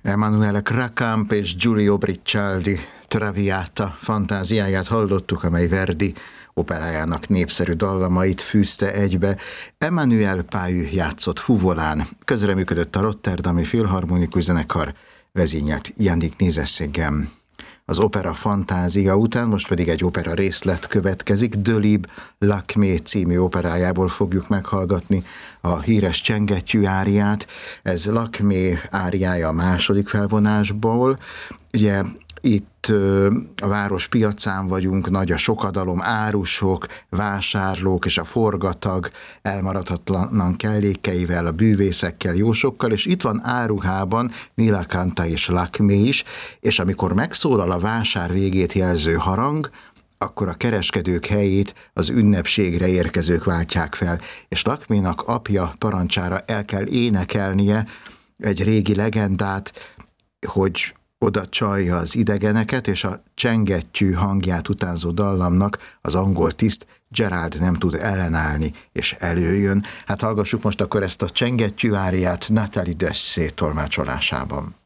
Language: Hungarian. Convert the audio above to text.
Emanuele Cracamp és Giulio Briccialdi Traviata fantáziáját hallottuk, amely Verdi operájának népszerű dallamait fűzte egybe. Emmanuel Pahud játszott fuvolán, közreműködött a Rotterdami Filharmonikus Zenekar, vezényelt Yannick Nézesség-en. Az opera fantázia után most pedig egy opera részlet következik. Delibes Lakmé című operájából fogjuk meghallgatni a híres csengettyű áriát. Ez Lakmé áriája a második felvonásból. Ugye itt a város piacán vagyunk, nagy a sokadalom, árusok, vásárlók és a forgatag elmaradhatatlan kellékeivel, a bűvészekkel, jósokkal, és itt van áruhában Nilakanta és Lakmé is, és amikor megszólal a vásár végét jelző harang, akkor a kereskedők helyét az ünnepségre érkezők váltják fel, és Lakménak apja parancsára el kell énekelnie egy régi legendát, hogy oda csalja az idegeneket, és a csengettyű hangját utánzó dallamnak az angol tiszt Gerald nem tud ellenállni, és előjön. Hát hallgassuk most akkor ezt a csengettyű áriát Nathalie Dessay tolmácsolásában.